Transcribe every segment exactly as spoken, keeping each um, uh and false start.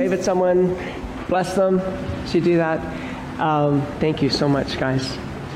wave at someone, bless them. Should you do that? Um, thank you so much, guys.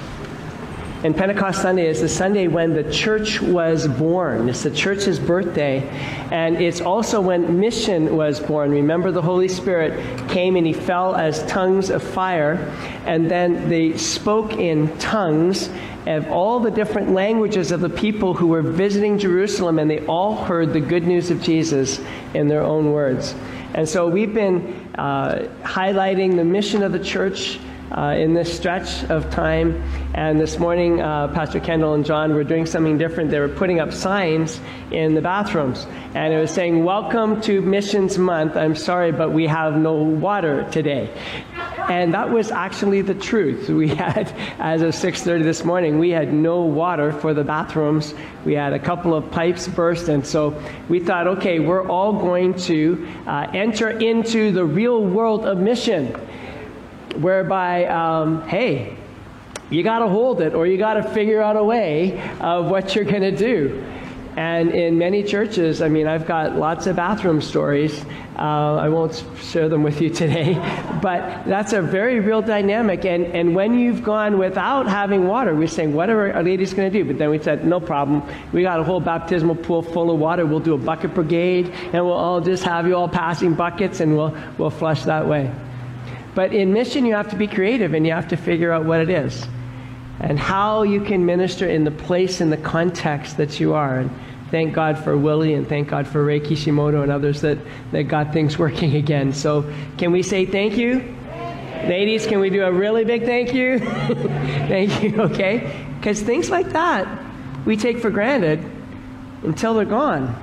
And Pentecost Sunday is the Sunday when the church was born. It's the church's birthday. And it's also when mission was born. Remember, the Holy Spirit came and he fell as tongues of fire. And then they spoke in tongues of all the different languages of the people who were visiting Jerusalem. And they all heard the good news of Jesus in their own words. And so we've been uh, highlighting the mission of the church Uh, in this stretch of time. And this morning, uh, Pastor Kendall and John were doing something different. They were putting up signs in the bathrooms. And it was saying, welcome to Missions Month. I'm sorry, but we have no water today. And that was actually the truth. We had, as of six thirty this morning, we had no water for the bathrooms. We had a couple of pipes burst. And so we thought, okay, we're all going to uh, enter into the real world of mission. Whereby, um, hey, you got to hold it, or you got to figure out a way of what you're going to do. And in many churches, I mean, I've got lots of bathroom stories. Uh, I won't share them with you today, but that's a very real dynamic. And, and when you've gone without having water, we're saying, what are our ladies going to do? But then we said, no problem. We got a whole baptismal pool full of water. We'll do a bucket brigade, and we'll all just have you all passing buckets, and we'll we'll flush that way. But in mission, you have to be creative, and you have to figure out what it is and how you can minister in the place and the context that you are. And thank God for Willie, and thank God for Ray Kishimoto and others that, that got things working again. So can we say thank you? Ladies, can we do a really big thank you? Thank you, okay? Because things like that we take for granted until they're gone.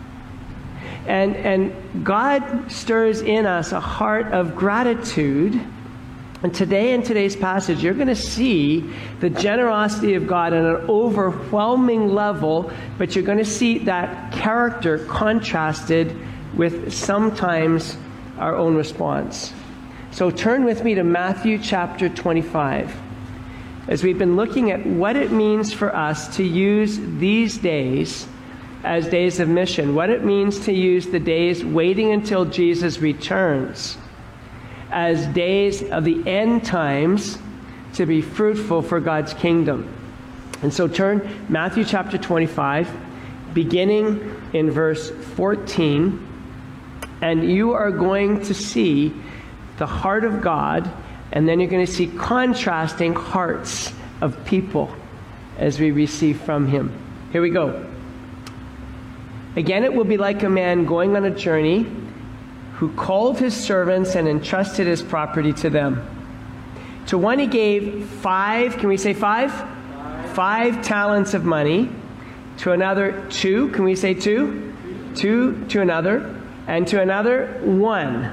And and God stirs in us a heart of gratitude. And today in today's passage, you're going to see the generosity of God on an overwhelming level, but you're going to see that character contrasted with sometimes our own response. So turn with me to Matthew chapter twenty-five, as we've been looking at what it means for us to use these days as days of mission, what it means to use the days waiting until Jesus returns as days of the end times to be fruitful for God's kingdom. And so turn Matthew chapter twenty-five, beginning in verse fourteen, and you are going to see the heart of God, and then you're going to see contrasting hearts of people as we receive from him. Here we go. Again, it will be like a man going on a journey who called his servants and entrusted his property to them. To one he gave five, can we say five? Five, five talents of money. To another, two, can we say two? Two to another. And to another, one.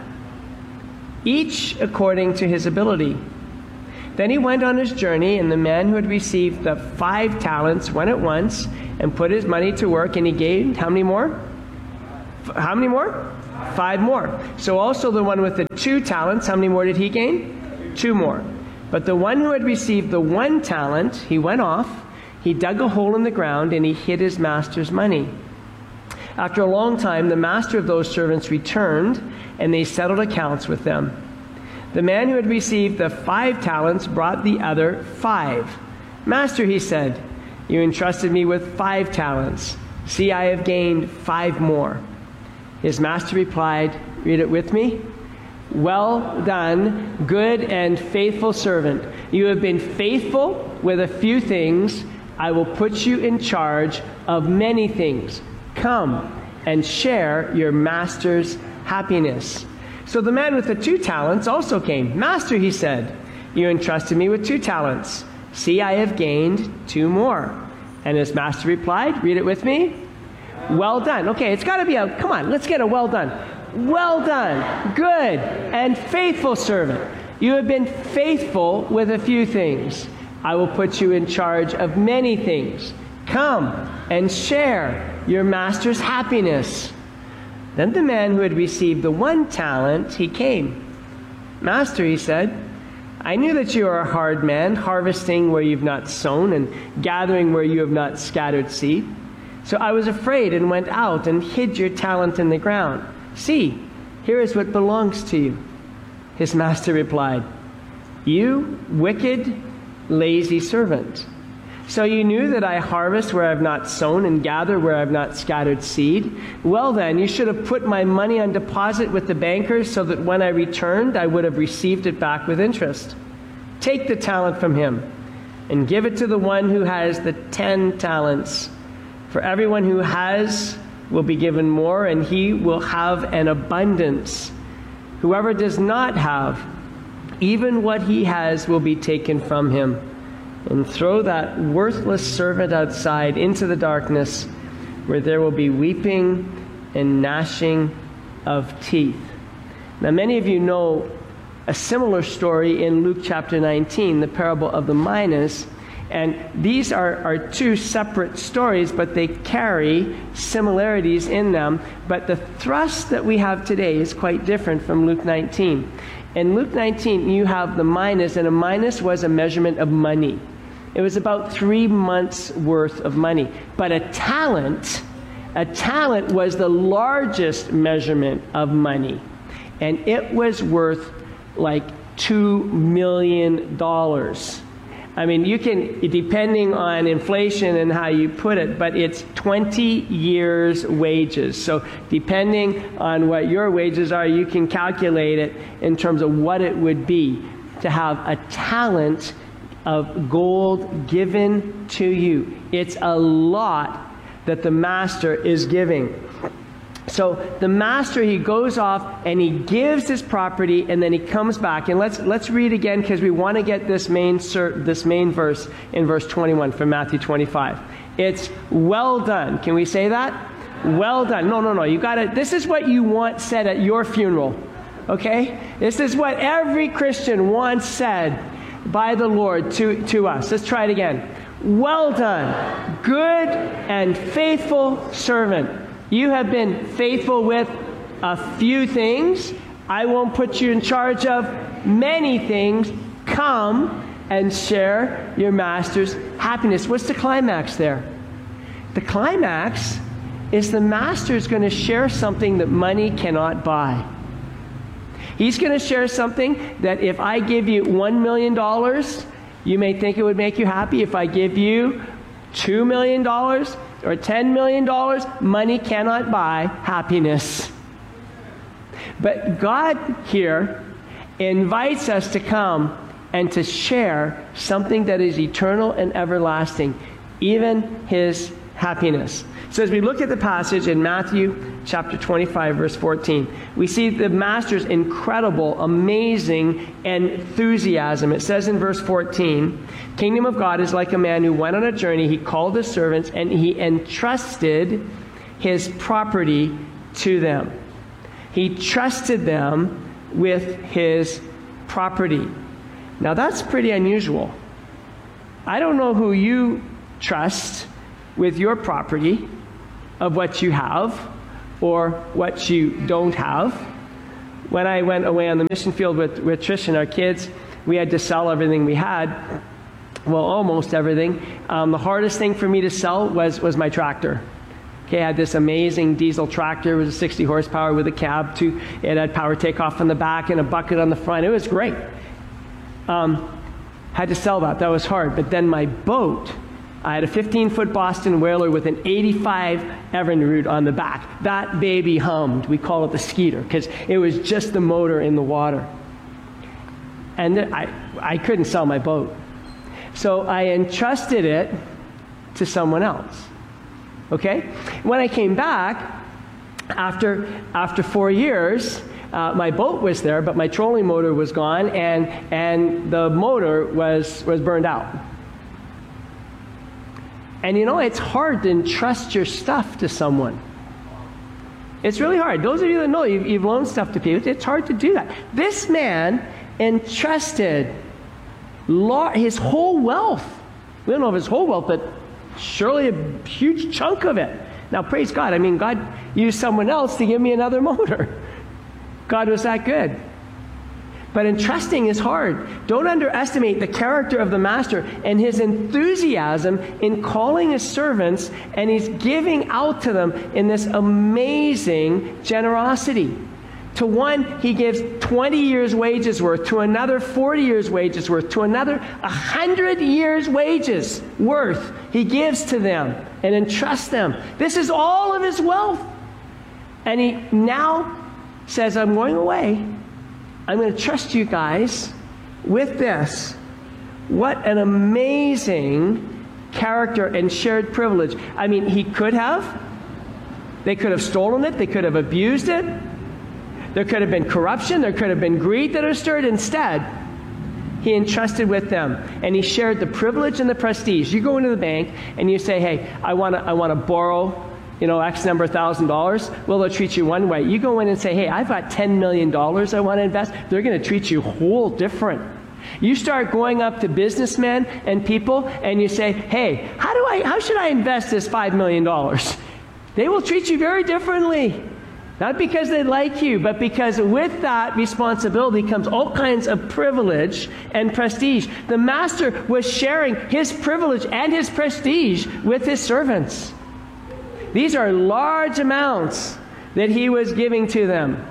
Each according to his ability. Then he went on his journey, and the man who had received the five talents went at once and put his money to work, and he gained how many more? How many more? Five more. So also the one with the two talents, how many more did he gain? Two more. But the one who had received the one talent, he went off, he dug a hole in the ground, and he hid his master's money. After a long time, the master of those servants returned, and they settled accounts with them. The man who had received the five talents brought the other five. Master, he said, you entrusted me with five talents. See, I have gained five more. His master replied, read it with me. Well done, good and faithful servant. You have been faithful with a few things. I will put you in charge of many things. Come and share your master's happiness. So the man with the two talents also came. Master, he said, you entrusted me with two talents. See, I have gained two more. And his master replied, read it with me. Well done. Okay, it's got to be a, come on, let's get a well done. Well done, good and faithful servant. You have been faithful with a few things. I will put you in charge of many things. Come and share your master's happiness. Then the man who had received the one talent, he came. Master, he said, I knew that you are a hard man, harvesting where you've not sown and gathering where you have not scattered seed. So I was afraid and went out and hid your talent in the ground. See, Here is what belongs to you." His master replied, "You wicked, lazy servant. So you knew that I harvest where I have not sown and gather where I have not scattered seed? Well then, you should have put my money on deposit with the bankers so that when I returned, I would have received it back with interest. Take the talent from him and give it to the one who has the ten talents. For everyone who has will be given more, and he will have an abundance. Whoever does not have, even what he has will be taken from him. And throw that worthless servant outside into the darkness, where there will be weeping and gnashing of teeth." Now, many of you know a similar story in Luke chapter nineteen, the parable of the minas. And these are, are two separate stories, but they carry similarities in them. But the thrust that we have today is quite different from Luke nineteen. In Luke nineteen, you have the minas, and a minas was a measurement of money. It was about three months' worth of money. But a talent, a talent was the largest measurement of money. And it was worth like two million dollars. I mean, you can, depending on inflation and how you put it, but it's twenty years' wages. So depending on what your wages are, you can calculate it in terms of what it would be to have a talent of gold given to you. It's a lot that the master is giving. So the master, he goes off and he gives his property, and then he comes back. And let's let's read again, because we want to get this main this main verse in verse twenty-one from Matthew twenty-five. It's well done. Can we say that? Well done. No, no, no. You got to. This is what you want said at your funeral. Okay? This is what every Christian wants said by the Lord to, to us. Let's try it again. Well done, good and faithful servant. You have been faithful with a few things. I won't put you in charge of many things. Come and share your master's happiness. What's the climax there? The climax is the master is going to share something that money cannot buy. He's going to share something that if I give you one million dollars, you may think it would make you happy. If I give you two million dollars or ten million dollars, money cannot buy happiness. But God here invites us to come and to share something that is eternal and everlasting, even his happiness. So as we look at the passage in Matthew chapter twenty-five, verse fourteen, we see the master's incredible, amazing enthusiasm. It says in verse fourteen, "Kingdom of God is like a man who went on a journey. He called his servants and he entrusted his property to them." He trusted them with his property. Now that's pretty unusual. I don't know who you trust with your property, of what you have or what you don't have. When I went away on the mission field with, with Trish and our kids, we had to sell everything we had. Well, almost everything. Um, the hardest thing for me to sell was, was my tractor. Okay, I had this amazing diesel tractor. It was a sixty horsepower with a cab. Too. It had power takeoff on the back and a bucket on the front. It was great. Um, had to sell that. That was hard. But then my boat, I had a fifteen-foot Boston Whaler with an eighty-five Evinrude on the back. That baby hummed. We call it the Skeeter because it was just the motor in the water. And I, I couldn't sell my boat. So I entrusted it to someone else. Okay? When I came back, after, after four years, uh, my boat was there, but my trolling motor was gone, and, and the motor was, was burned out. And you know, it's hard to entrust your stuff to someone. It's really hard. Those of you that know, you've, you've loaned stuff to people, it's hard to do that. This man entrusted his whole wealth. We don't know if his whole wealth, but surely a huge chunk of it. Now, praise God. I mean, God used someone else to give me another motor. God was that good. But entrusting is hard. Don't underestimate the character of the master and his enthusiasm in calling his servants, and he's giving out to them in this amazing generosity. To one, he gives twenty years' wages worth. To another, forty years' wages worth. To another, one hundred years' wages worth. He gives to them and entrusts them. This is all of his wealth. And he now says, I'm going away. I'm going to trust you guys with this. What an amazing character and shared privilege. I mean, he could have. They could have stolen it. They could have abused it. There could have been corruption. There could have been greed that are stirred. Instead, he entrusted with them, and he shared the privilege and the prestige. You go into the bank and you say, hey, I want to I want to borrow, you know, X number of thousand dollars. Well, they'll treat you one way. You go in and say, hey, I've got ten million dollars I want to invest. They're going to treat you whole different. You start going up to businessmen and people and you say, hey, how do I, how should I invest this five million dollars? They will treat you very differently. Not because they like you, but because with that responsibility comes all kinds of privilege and prestige. The master was sharing his privilege and his prestige with his servants. These are large amounts that he was giving to them.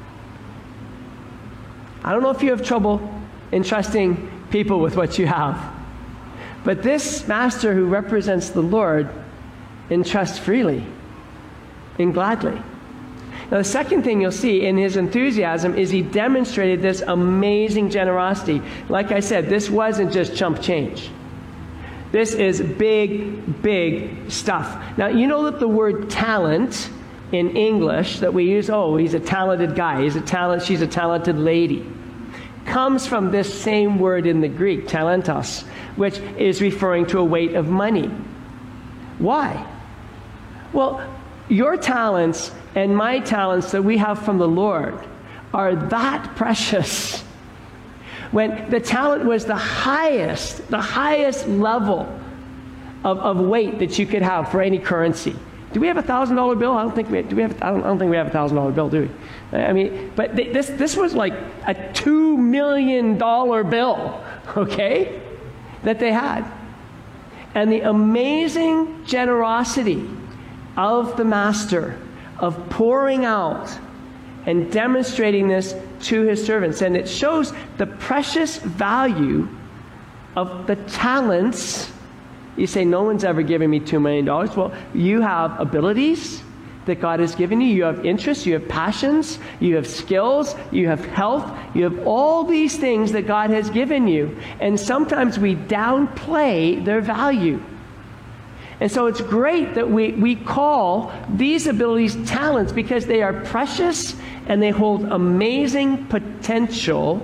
I don't know if you have trouble entrusting people with what you have, but this master who represents the Lord entrusts freely and gladly. Now, the second thing you'll see in his enthusiasm is he demonstrated this amazing generosity. Like I said, this wasn't just chump change. This is big, big stuff. Now, you know that the word talent in English that we use, oh, he's a talented guy, he's a talent, she's a talented lady, comes from this same word in the Greek, talentos, which is referring to a weight of money. Why? Well, your talents and my talents that we have from the Lord are that precious. When the talent was the highest, the highest level of, of weight that you could have for any currency. Do we have a thousand dollar bill? I don't think we do. We have. I don't, I don't think we have a thousand dollar bill, do we? I mean, but th- this this was like a two million dollar bill, okay, that they had, and the amazing generosity of the master of pouring out and demonstrating this to his servants. And it shows the precious value of the talents. You say, no one's ever given me two million dollars. Well, you have abilities that God has given you. You have interests, you have passions, you have skills, you have health, you have all these things that God has given you. And sometimes we downplay their value. And so it's great that we, we call these abilities talents because they are precious and they hold amazing potential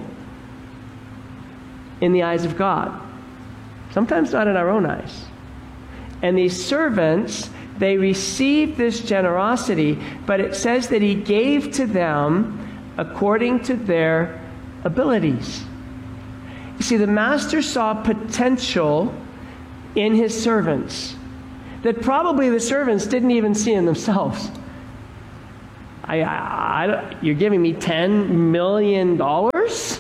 in the eyes of God. Sometimes not in our own eyes. And these servants, they received this generosity, but it says that he gave to them according to their abilities. You see, the master saw potential in his servants that probably the servants didn't even see in themselves. I, I, I, you're giving me ten million dollars?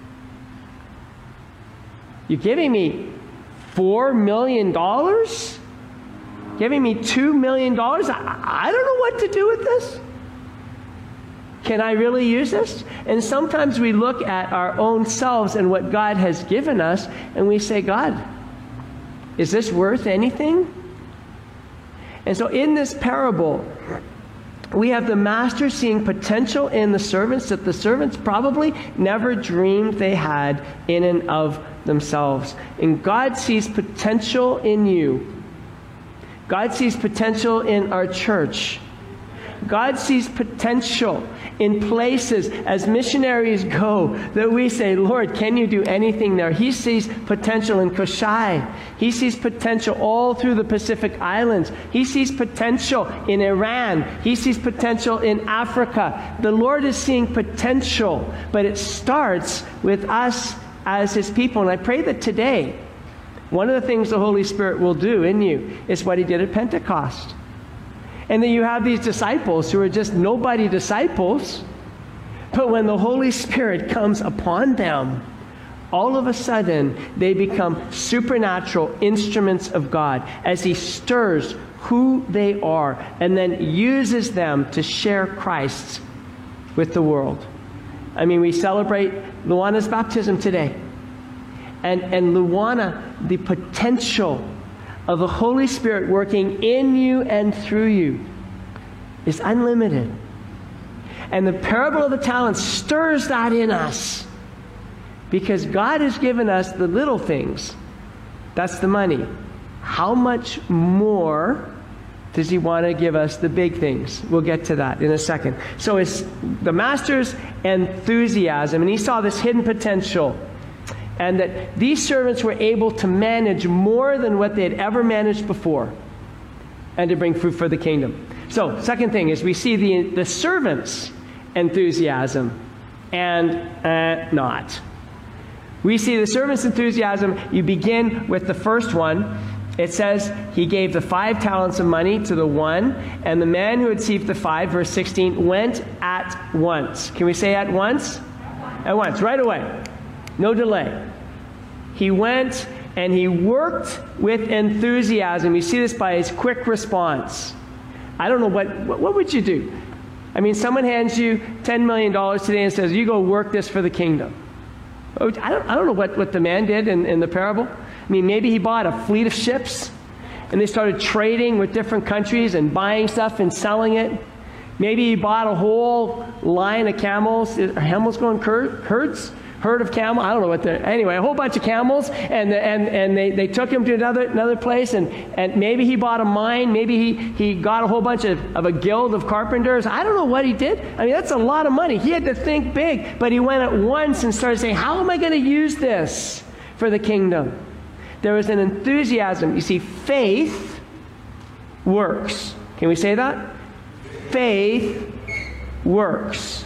You're giving me four million dollars? Giving me two million dollars? I, I don't know what to do with this. Can I really use this? And sometimes we look at our own selves and what God has given us, and we say, God, is this worth anything? And so in this parable, we have the master seeing potential in the servants that the servants probably never dreamed they had in and of themselves. And God sees potential in you. God sees potential in our church. God sees potential in places as missionaries go that we say, Lord, can you do anything there? He sees potential in Koshai. He sees potential all through the Pacific Islands. He sees potential in Iran. He sees potential in Africa. The Lord is seeing potential, but it starts with us as his people. And I pray that today, one of the things the Holy Spirit will do in you is what he did at Pentecost. And then you have these disciples who are just nobody disciples, but when the Holy Spirit comes upon them, all of a sudden they become supernatural instruments of God as he stirs who they are and then uses them to share Christ with the world. I mean, we celebrate Luana's baptism today. And, and Luana, the potential of the Holy Spirit working in you and through you is unlimited. And the parable of the talents stirs that in us, because God has given us the little things. That's the money. How much more does he want to give us the big things? We'll get to that in a second. So it's the master's enthusiasm, and he saw this hidden potential, and that these servants were able to manage more than what they had ever managed before, and to bring fruit for the kingdom. So, second thing is we see the, the servants' enthusiasm and uh, not. We see the servant's enthusiasm. You begin with the first one. It says he gave the five talents of money to the one, and the man who had received the five, verse sixteen, went at once. Can we say at once? At once, right away. No delay. He went and he worked with enthusiasm. You see this by his quick response. I don't know, what, what, what would you do? I mean, someone hands you ten million dollars today and says, you go work this for the kingdom. I don't, I don't know what, what the man did in, in the parable. I mean, maybe he bought a fleet of ships, and they started trading with different countries and buying stuff and selling it. Maybe he bought a whole line of camels. Are camels going herds? Herd of camel, I don't know what they're, anyway, a whole bunch of camels, and and and they, they took him to another another place, and, and maybe he bought a mine, maybe he, he got a whole bunch of, of a guild of carpenters. I don't know what he did. I mean, that's a lot of money. He had to think big, but he went at once and started saying, how am I going to use this for the kingdom? There was an enthusiasm. You see, faith works. Can we say that? Faith works.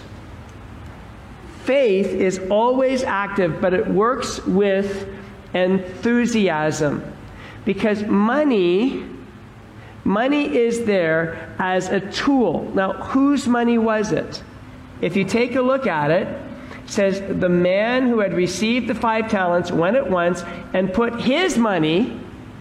Faith is always active, but it works with enthusiasm. Because money, money is there as a tool. Now, whose money was it? If you take a look at it, it says, the man who had received the five talents went at once and put his money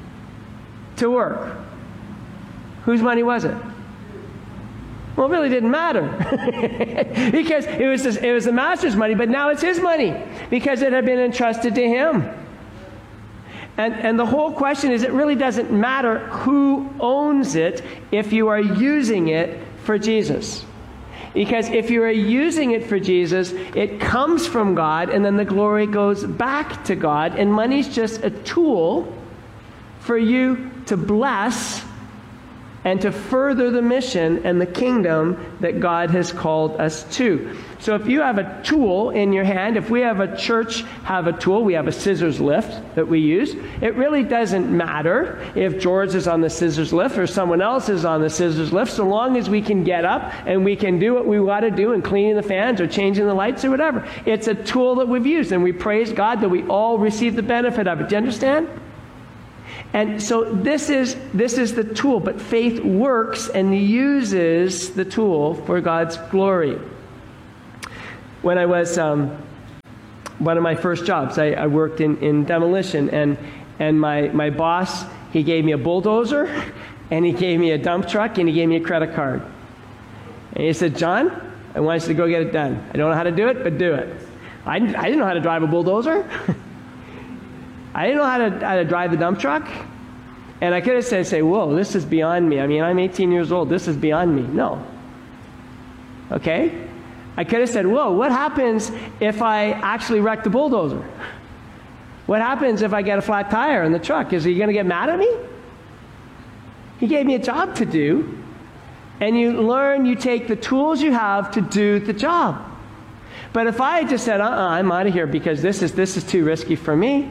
to work. Whose money was it? Well, it really didn't matter because it was, just, it was the master's money, but now it's his money because it had been entrusted to him. And, and the whole question is, it really doesn't matter who owns it if you are using it for Jesus. Because if you are using it for Jesus, it comes from God, and then the glory goes back to God, and money's just a tool for you to bless and to further the mission and the kingdom that God has called us to. So if you have a tool in your hand, if we have a church have a tool, we have a scissors lift that we use, it really doesn't matter if George is on the scissors lift or someone else is on the scissors lift, so long as we can get up and we can do what we got to do in cleaning the fans or changing the lights or whatever. It's a tool that we've used, and we praise God that we all receive the benefit of it. Do you understand? And so this is this is the tool, but faith works and uses the tool for God's glory. When I was um, one of my first jobs, I, I worked in, in demolition, and and my, my boss, he gave me a bulldozer, and he gave me a dump truck, and he gave me a credit card. And he said, John, I want you to go get it done. I don't know how to do it, but do it. I, I didn't know how to drive a bulldozer. I didn't know how to, how to drive the dump truck. And I could have said, say, whoa, this is beyond me. I mean, I'm eighteen years old. This is beyond me. No. Okay? I could have said, whoa, what happens if I actually wreck the bulldozer? What happens if I get a flat tire in the truck? Is he going to get mad at me? He gave me a job to do. And you learn, you take the tools you have to do the job. But if I had just said, uh-uh, I'm out of here because this is this is too risky for me,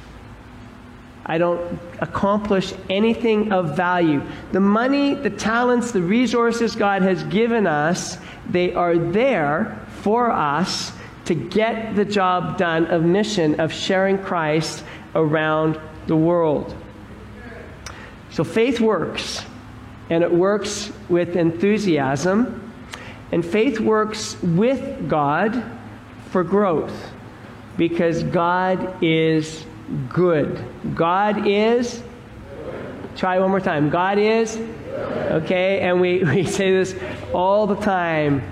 I don't accomplish anything of value. The money, the talents, the resources God has given us, they are there for us to get the job done of mission, of sharing Christ around the world. So faith works, and it works with enthusiasm, and faith works with God for growth, because God is good. God is, try one more time. God is, okay, and we, we say this all the time.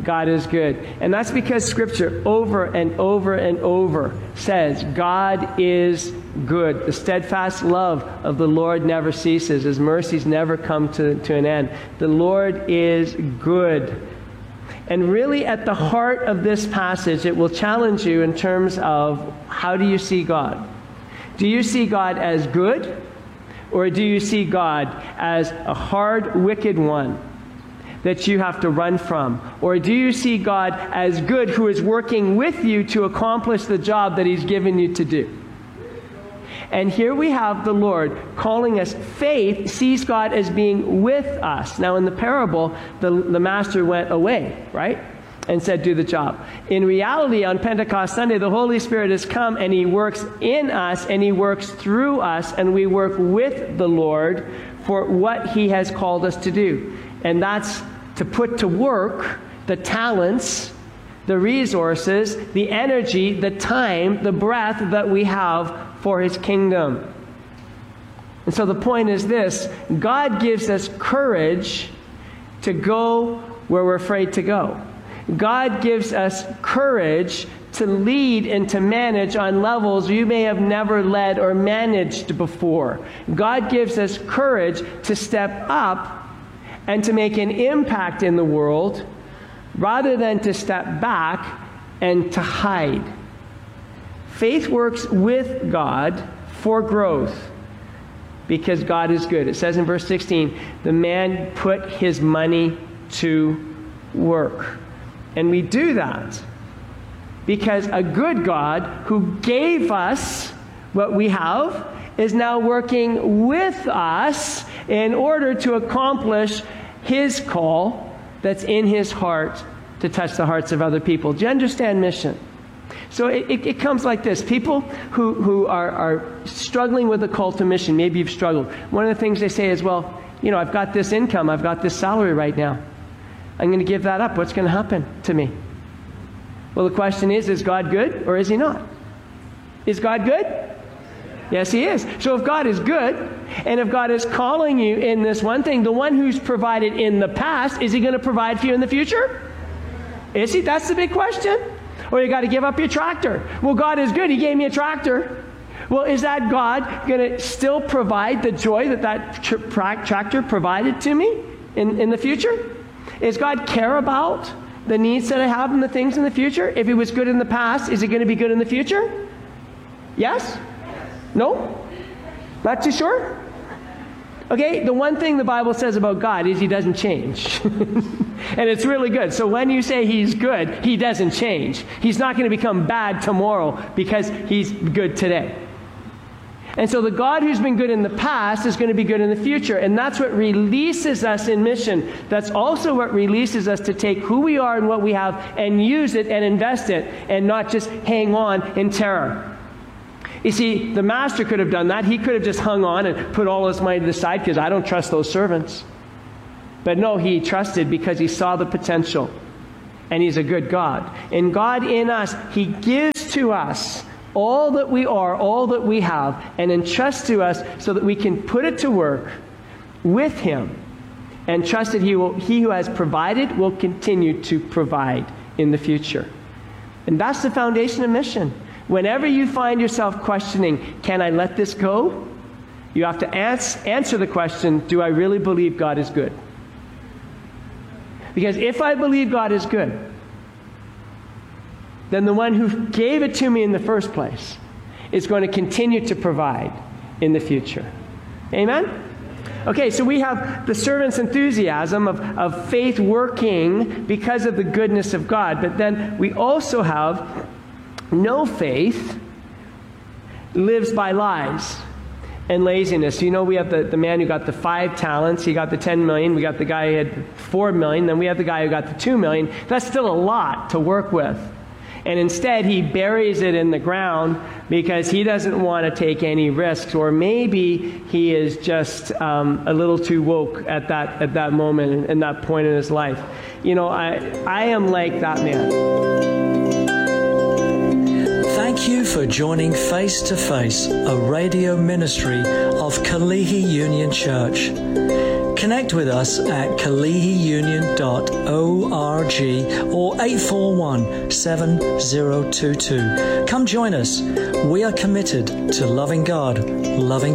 God is good. And that's because Scripture over and over and over says God is good. The steadfast love of the Lord never ceases. His mercies never come to, to an end. The Lord is good. And really at the heart of this passage, it will challenge you in terms of how do you see God? Do you see God as good? Or do you see God as a hard, wicked one that you have to run from? Or do you see God as good who is working with you to accomplish the job that He's given you to do? And here we have the Lord calling us. Faith sees God as being with us. Now in the parable, the, the master went away, right? And said, do the job. In reality, on Pentecost Sunday, the Holy Spirit has come and He works in us and He works through us, and we work with the Lord for what He has called us to do. And that's to put to work the talents, the resources, the energy, the time, the breath that we have for His kingdom. And so the point is this: God gives us courage to go where we're afraid to go. God gives us courage to lead and to manage on levels you may have never led or managed before. God gives us courage to step up and to make an impact in the world rather than to step back and to hide. Faith works with God for growth because God is good. It says in verse sixteen, the man put his money to work. And we do that because a good God who gave us what we have is now working with us in order to accomplish His call that's in His heart to touch the hearts of other people. Do you understand mission? So it, it, it comes like this. People who, who are, are struggling with the call to mission, maybe you've struggled. One of the things they say is, well, you know, I've got this income, I've got this salary right now. I'm going to give that up. What's going to happen to me? Well, the question is, is God good or is He not? Is God good? Yes, He is. So if God is good, and if God is calling you in this one thing, the one who's provided in the past, is He going to provide for you in the future? Is He? That's the big question. Or you got to give up your tractor. Well, God is good. He gave me a tractor. Well, is that God going to still provide the joy that that tra- tractor provided to me in, in the future? Is God care about the needs that I have and the things in the future? If He was good in the past, is He going to be good in the future? Yes? No? Not too sure? Okay, the one thing the Bible says about God is He doesn't change. And it's really good. So when you say He's good, He doesn't change. He's not going to become bad tomorrow because He's good today. And so the God who's been good in the past is going to be good in the future. And that's what releases us in mission. That's also what releases us to take who we are and what we have and use it and invest it and not just hang on in terror. You see, the master could have done that. He could have just hung on and put all his money to the side because I don't trust those servants. But no, he trusted because he saw the potential. And He's a good God. And God in us, He gives to us all that we are, all that we have, and entrusts to us so that we can put it to work with Him and trust that He will, He who has provided will continue to provide in the future. And that's the foundation of mission. Whenever you find yourself questioning, can I let this go? You have to ans- answer the question, do I really believe God is good? Because if I believe God is good, then the one who gave it to me in the first place is going to continue to provide in the future. Amen? Okay, so we have the servant's enthusiasm of, of faith working because of the goodness of God. But then we also have no faith lives by lies and laziness. You know, we have the, the man who got the five talents. He got the ten million. We got the guy who had four million. Then we have the guy who got the two million. That's still a lot to work with. And instead, he buries it in the ground because he doesn't want to take any risks. Or maybe he is just um, a little too woke at that at that moment and that point in his life. You know, I I am like that man. Thank you for joining Face to Face, a radio ministry of Kalihi Union Church. Connect with us at kalihi union dot org or eight four one, seven zero two two. Come join us. We are committed to loving God, loving